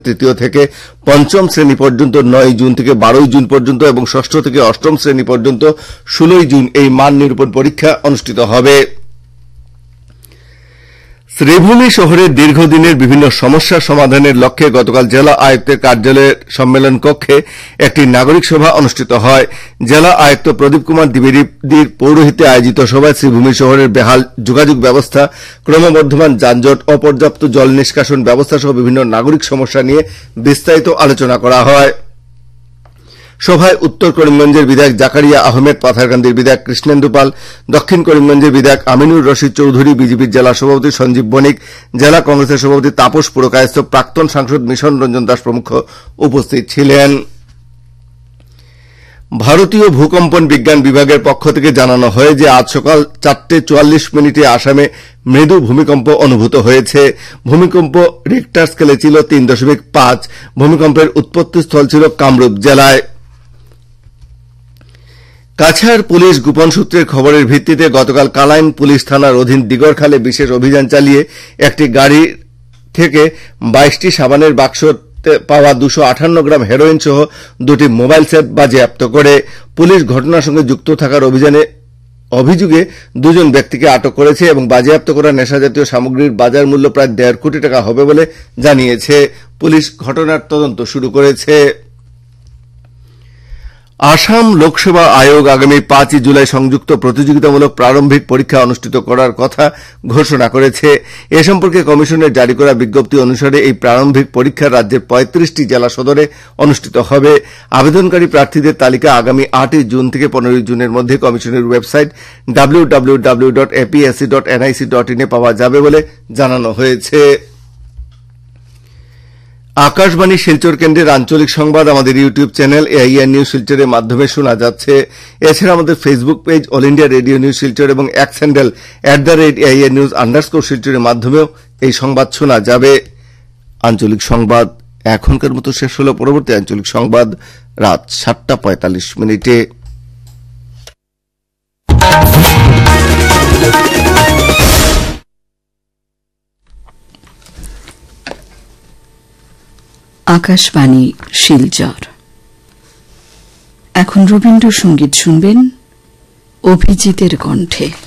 তৃতীয় থেকে পঞ্চম শ্রেণী পর্যন্ত 9 জুন থেকে 12 জুন পর্যন্ত এবং ষষ্ঠ থেকে অষ্টম শ্রেণী পর্যন্ত 16 জুন এই মান নিরূপণ পরীক্ষা অনুষ্ঠিত হবে। শ্রীভূমি শহরের দীর্ঘদিনের বিভিন্ন সমস্যা সমাধানের লক্ষ্যে গতকাল জেলা আয়ুক্তের কার্যালয়ের সম্মেলন কক্ষে একটি নাগরিক সভা অনুষ্ঠিত হয়। জেলা আয়ুক্ত প্রদীপ কুমার দ্বিবেদীর পৌরোহিত্যে আয়োজিত সভায় শ্রীভূমি শহরের বেহাল যোগাযোগ ব্যবস্থা, ক্রমবর্ধমান যানজট, অপর্যাপ্ত জল নিষ্কাশন ব্যবস্থা সহ বিভিন্ন নাগরিক সমস্যা নিয়ে বিস্তারিত আলোচনা করা হয়। সভায় উত্তর করিমগঞ্জের বিধায়ক জাকারিয়া আহমেদ, পাথারকান্দির বিধায়ক কৃষ্ণেন্দু পাল, দক্ষিণ করিমগঞ্জের বিধায়ক আমিনুর রশিদ চৌধুরী, বিজেপির জেলা সভাপতি সঞ্জীব বণিক, জেলা কংগ্রেসের সভাপতি তাপস পুরকায়স্থ, প্রাক্তন সাংসদ মিশন রঞ্জন দাস প্রমুখ উপস্থিত ছিলেন। ভারতীয় ভূকম্পন বিজ্ঞান বিভাগের পক্ষ থেকে জানানো হয় যে আজ সকাল 4:44 আসামে মৃদু ভূমিকম্প অনুভূত হয়েছে। ভূমিকম্প রিক্টার স্কেলে ছিল 3.5। ভূমিকম্পের উৎপত্তিস্থল ছিল কামরূপ জেলায়। কাছাড় পুলিশ গোপন সূত্রের খবরের ভিত্তিতে গতকাল কালাইন পুলিশ থানার অধীন দিগরখালে বিশেষ অভিযান চালিয়ে একটি গাড়ি থেকে 22টি সাবানের বাক্স পাওয়া 258 গ্রাম হেরোইন সহ 2টি মোবাইল সেট বাজেয়াপ্ত করে। পুলিশ ঘটনার সঙ্গে যুক্ত থাকার অভিযোগে 2 জন ব্যক্তিকে আটক করেছে এবং বাজেয়াপ্ত করা নেশাজাতীয় সামগ্রীর বাজার মূল্য প্রায় 1.5 কোটি টাকা হবে বলে জানিয়েছে। পুলিশ ঘটনার তদন্ত শুরু করেছে। আসাম লোকসেবা আয়োগ আগামী 5 জুলাই সংযুক্ত প্রতিযোগিতামূলক প্রারম্ভিক পরীক্ষা অনুষ্ঠিত করার কথা ঘোষণা করেছে। এ সম্পর্কে কমিশনের জারি করা বিজ্ঞপ্তি অনুসারে এই প্রারম্ভিক পরীক্ষা রাজ্যের 35টি জেলা সদরে অনুষ্ঠিত হবে। আবেদনকারী প্রার্থীদের তালিকা আগামী 8 জুন থেকে 15 জুনের মধ্যে কমিশনের ওয়েবসাইট www.apsc.nic.in এ পাওয়া যাবে বলে জানানো হয়েছে। আকাশবাণী শিলচর কেন্দ্রের আঞ্চলিক সংবাদ আমাদের ইউটিউব চ্যানেল এআইআর নিউজ শিলচরের মাধ্যমে শোনা যাচ্ছে। এছাড়া আমাদের Facebook page all India radio news Silchar এবং এক্স হ্যান্ডেল @AIR নিউজ _ শিলচরের মাধ্যমেও এই সংবাদ শোনা যাবে। আঞ্চলিক সংবাদ এখনকার মতো শেষ হল। পরবর্তী আঞ্চলিক সংবাদ রাত 7:45। আকাশবাণী শিলচর। এখন রবীন্দ্রসঙ্গীত শুনবেন অভিজিতের কণ্ঠে।